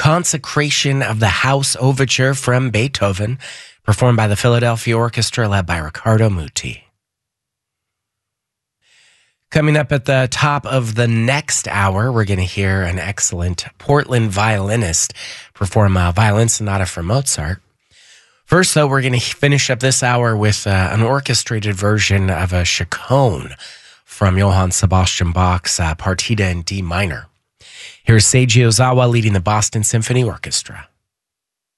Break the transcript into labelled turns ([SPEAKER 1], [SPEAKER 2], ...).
[SPEAKER 1] Consecration of the House Overture from Beethoven, performed by the Philadelphia Orchestra led by Riccardo Muti. Coming up at the top of the next hour, we're going to hear an excellent Portland violinist perform a violin sonata from Mozart. First, though, we're going to finish up this hour with an orchestrated version of a chaconne from Johann Sebastian Bach's Partita in D minor. Here's Seiji Ozawa leading the Boston Symphony Orchestra.